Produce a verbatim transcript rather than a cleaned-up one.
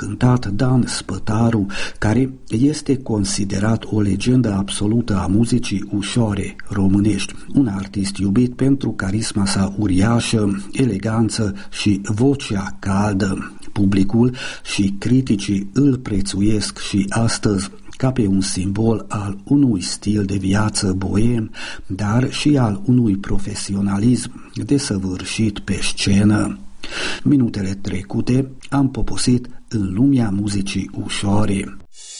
cântat Dan Spătaru, care este considerat o legendă absolută a muzicii ușoare românești, un artist iubit pentru carisma sa uriașă, eleganță și vocea caldă. Publicul și criticii îl prețuiesc și astăzi ca pe un simbol al unui stil de viață boem, dar și al unui profesionalism desăvârșit pe scenă. Minutele trecute am poposit în lumea muzicii ușoare.